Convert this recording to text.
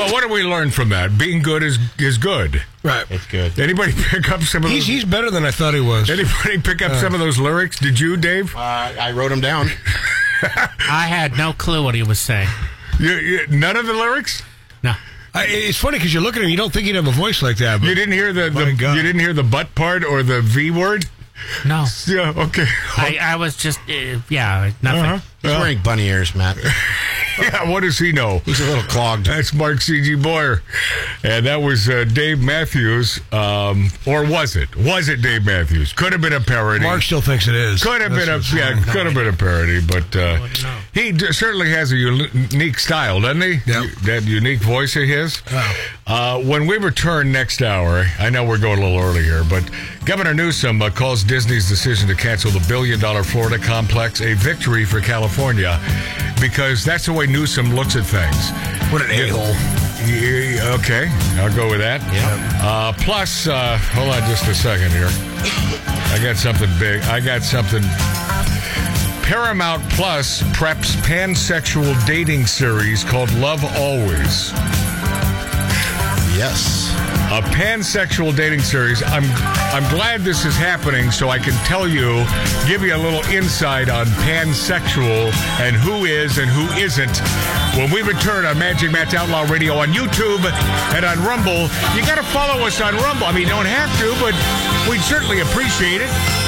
what do we learn from that? Being good is good. Right. It's good. Anybody pick up some of those? He's better than I thought he was. Anybody pick up some of those lyrics? Did you, Dave? I wrote them down. I had no clue what he was saying. None of the lyrics? No. It's funny because you look at him, you don't think he'd have a voice like that. But You didn't hear you didn't hear the butt part or the V word? No. Yeah. Okay. I was just, nothing. He's wearing bunny ears, Matt. Yeah, what does he know? He's a little clogged. That's Mark C.G. Boyer. And that was Dave Matthews. Or was it? Was it Dave Matthews? Could have been a parody. Mark still thinks it is. Could have been a parody, but he certainly has a unique style, doesn't he? Yep. That unique voice of his. When we return next hour, I know we're going a little early here, but Governor Newsom calls Disney's decision to cancel the billion-dollar Florida complex a victory for California, because that's the way Newsom looks at things. What an a-hole. Yeah, okay, I'll go with that. Yeah. Plus, hold on just a second here. I got something big. Paramount Plus preps pansexual dating series called Love Always. Yes. A pansexual dating series. I'm glad this is happening so I can give you a little insight on pansexual and who is and who isn't. When we return on Magic Matt's Outlaw Radio on YouTube and on Rumble. You got to follow us on Rumble. I mean, you don't have to, but we'd certainly appreciate it.